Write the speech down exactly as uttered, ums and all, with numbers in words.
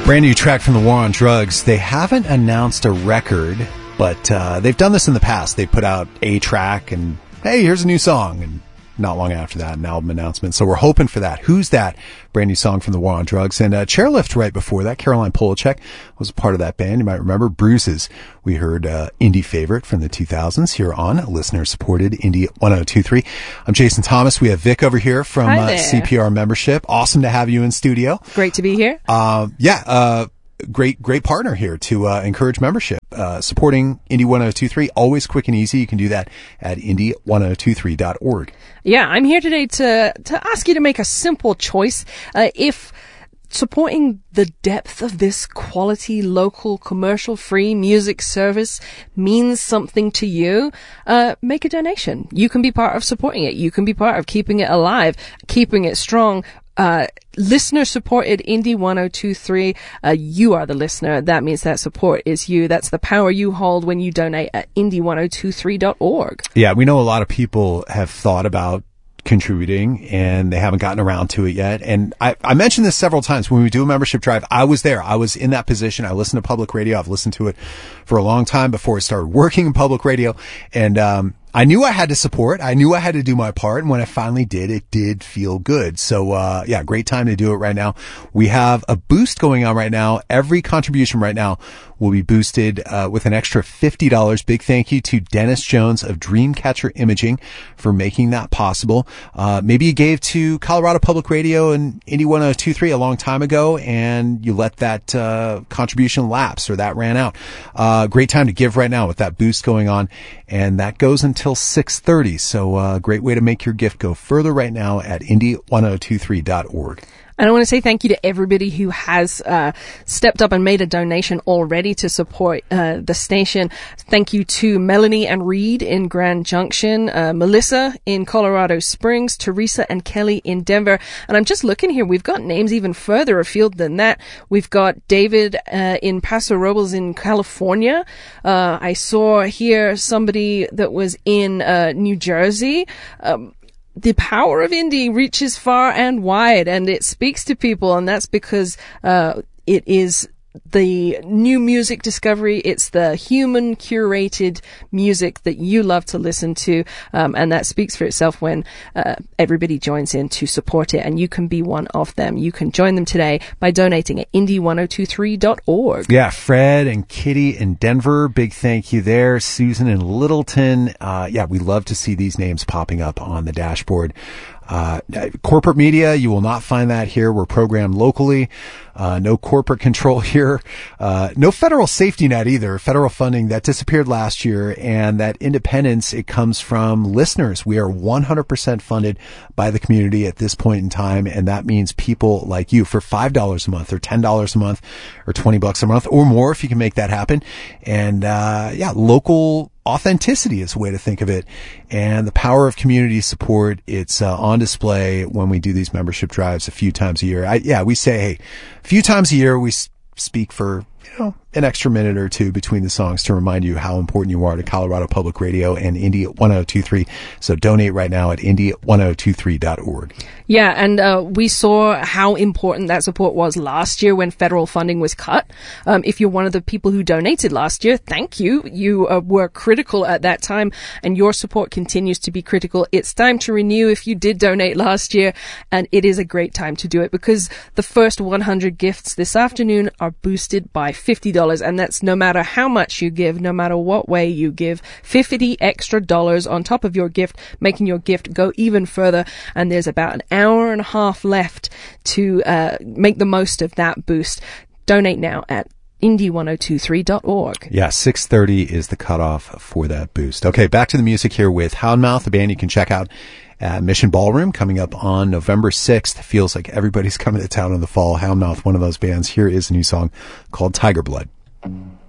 Brand new track from the War on Drugs. They haven't announced a record, but uh, they've done this in the past. They put out a track and, hey, here's a new song. And not long after that, an album announcement. So we're hoping for that. Who's That? Brand new song from the War on Drugs. And uh, Chairlift right before that, Caroline Polachek was a part of that band. You might remember Bruises. We heard uh, Indie Favorite from the two thousands here on listener-supported Indie one oh two point three. I'm Jason Thomas. We have Vic over here from uh, C P R membership. Awesome to have you in studio. Great to be here. Uh, yeah, uh, great, great partner here to uh, encourage membership. Uh, supporting Indie one oh two point three, always quick and easy. You can do that at indie one oh two three dot org. Yeah, I'm here today to to ask you to make a simple choice. Uh, if supporting the depth of this quality, local, commercial-free music service means something to you, uh, make a donation. You can be part of supporting it. You can be part of keeping it alive, keeping it strong. Uh, listener supported Indie one oh two point three. Uh, you are the listener. That means that support is you. That's the power you hold when you donate at indie one oh two three dot org. Yeah, we know a lot of people have thought about contributing and they haven't gotten around to it yet. And I, I mentioned this several times when we do a membership drive. I was there. I was in that position. I listened to public radio. I've listened to it for a long time before I started working in public radio. And, um, I knew I had to support. I knew I had to do my part. And when I finally did, it did feel good. So, uh, yeah, great time to do it right now. We have a boost going on right now. Every contribution right now will be boosted, uh, with an extra fifty dollars. Big thank you to Dennis Jones of Dreamcatcher Imaging for making that possible. Uh, maybe you gave to Colorado Public Radio and Indie one oh two point three a long time ago and you let that, uh, contribution lapse or that ran out. Uh, great time to give right now with that boost going on. And that goes until six thirty. So, uh, great way to make your gift go further right now at indie one oh two three dot org. And I want to say thank you to everybody who has uh stepped up and made a donation already to support uh the station. Thank you to Melanie and Reed in Grand Junction, uh Melissa in Colorado Springs, Teresa and Kelly in Denver. And I'm just looking here, we've got names even further afield than that. We've got David uh in Paso Robles in California. Uh I saw here somebody that was in uh New Jersey. Um The power of indie reaches far and wide, and it speaks to people, and that's because uh it is the new music discovery. It's the human curated music that you love to listen to, um, and that speaks for itself when uh, everybody joins in to support it, and you can be one of them. You can join them today by donating at indie one oh two three dot org. Yeah, Fred and Kitty in Denver, big thank you there. Susan in Littleton. Uh, yeah, we love to see these names popping up on the dashboard. Uh, corporate media, you will not find that here. We're programmed locally. Uh, no corporate control here. Uh, no federal safety net either. Federal funding that disappeared last year, and that independence, it comes from listeners. We are one hundred percent funded by the community at this point in time. And that means people like you for five dollars a month or ten dollars a month or twenty bucks a month or more if you can make that happen. And, uh, yeah, local authenticity is a way to think of it. And the power of community support, it's uh, on display when we do these membership drives a few times a year. I, yeah, we say, hey, a few times a year we s- speak for, you know, an extra minute or two between the songs to remind you how important you are to Colorado Public Radio and Indie one oh two point three. So donate right now at indie one oh two three dot org. Yeah, and uh, we saw how important that support was last year when federal funding was cut. Um, if you're one of the people who donated last year, thank you. You uh, were critical at that time, and your support continues to be critical. It's time to renew if you did donate last year, and it is a great time to do it because the first one hundred gifts this afternoon are boosted by fifty dollars, and that's no matter how much you give, no matter what way you give, fifty extra dollars on top of your gift, making your gift go even further. And there's about an hour and a half left to uh, make the most of that boost. Donate now at indie one oh two three dot org. Yeah, six thirty is the cutoff for that boost. Okay, back to the music here with Houndmouth, a band you can check out at Mission Ballroom coming up on November sixth. Feels like everybody's coming to town in the fall. Houndmouth, one of those bands. Here is a new song called Tiger Blood.